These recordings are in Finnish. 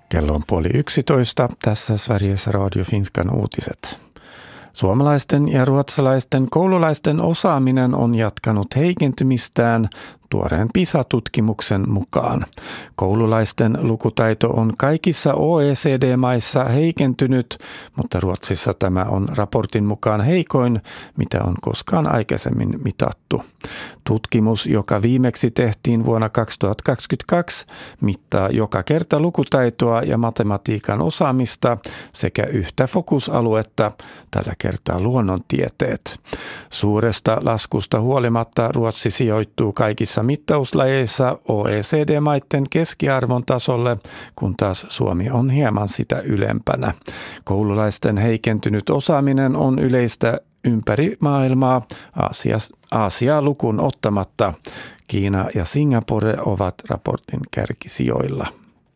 Kello on 10:30. Tässä Sveriges Radio Finskan uutiset. Suomalaisten ja ruotsalaisten koululaisten osaaminen on jatkanut heikentymistään tuoreen PISA-tutkimuksen mukaan. Koululaisten lukutaito on kaikissa OECD-maissa heikentynyt, mutta Ruotsissa tämä on raportin mukaan heikoin, mitä on koskaan aikaisemmin mitattu. Tutkimus, joka viimeksi tehtiin vuonna 2022, mittaa joka kerta lukutaitoa ja matematiikan osaamista sekä yhtä fokusaluetta, tällä kertaa luonnontieteet. Suuresta laskusta huolimatta Ruotsi sijoittuu kaikissa mittauslajeissa OECD-maiden keskiarvon tasolle, kun taas Suomi on hieman sitä ylempänä. Koululaisten heikentynyt osaaminen on yleistä ympäri maailmaa, Aasiaa lukuun ottamatta. Kiina ja Singapore ovat raportin kärkisijoilla.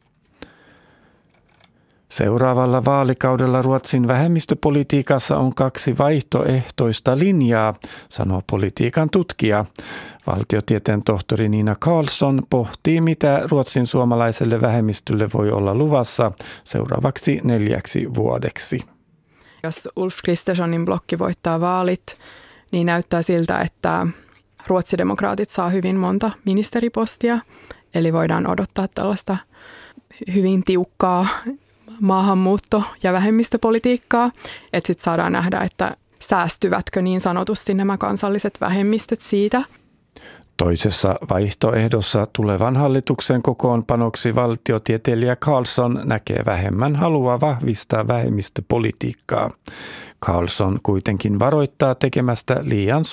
Seuraavalla vaalikaudella Ruotsin vähemmistöpolitiikassa on 2 vaihtoehtoista linjaa, sanoo politiikan tutkija. Valtiotieteen tohtori Nina Karlsson pohtii, mitä Ruotsin suomalaiselle vähemmistölle voi olla luvassa seuraavaksi 4 vuodeksi. Jos Ulf Kristerssonin blokki voittaa vaalit, niin näyttää siltä, että ruotsidemokraatit saa hyvin monta ministeripostia. Eli voidaan odottaa tällaista hyvin tiukkaa maahanmuutto- ja vähemmistöpolitiikkaa. Että sitten saadaan nähdä, että säästyvätkö niin sanotusti nämä kansalliset vähemmistöt siitä. Toisessa vaihtoehdossa tulevan hallituksen kokoonpanoksi valtiotieteilijä Karlsson näkee vähemmän halua vahvistaa vähemmistöpolitiikkaa. Karlsson kuitenkin varoittaa tekemästä liian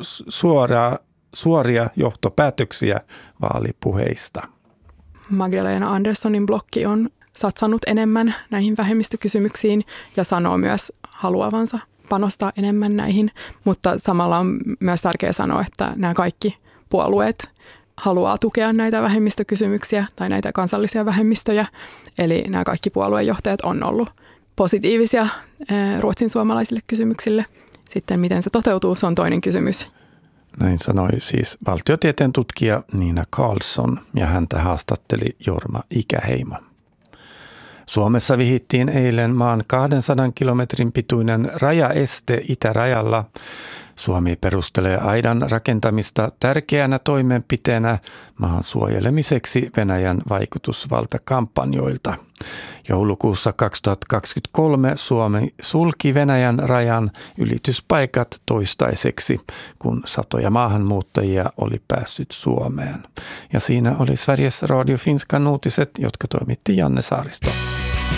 suoria johtopäätöksiä vaalipuheista. Magdalena Anderssonin blokki on satsannut enemmän näihin vähemmistökysymyksiin ja sanoo myös haluavansa panostaa enemmän näihin, mutta samalla on myös tärkeää sanoa, että nämä kaikki puolueet haluaa tukea näitä vähemmistökysymyksiä tai näitä kansallisia vähemmistöjä. Eli nämä kaikki puoluejohtajat on ollut positiivisia ruotsin suomalaisille kysymyksille. Sitten miten se toteutuu, se on toinen kysymys. Näin sanoi siis valtiotieteen tutkija Nina Karlsson ja häntä haastatteli Jorma Ikäheimo. Suomessa vihittiin eilen maan 200 kilometrin pituinen rajaeste itärajalla. Suomi perustelee aidan rakentamista tärkeänä toimenpiteenä maan suojelemiseksi Venäjän vaikutusvaltakampanjoilta. Joulukuussa 2023 Suomi sulki Venäjän rajan ylityspaikat toistaiseksi, kun satoja maahanmuuttajia oli päässyt Suomeen. Ja siinä oli Sveriges Radio Finskan uutiset, jotka toimitti Janne Saaristo.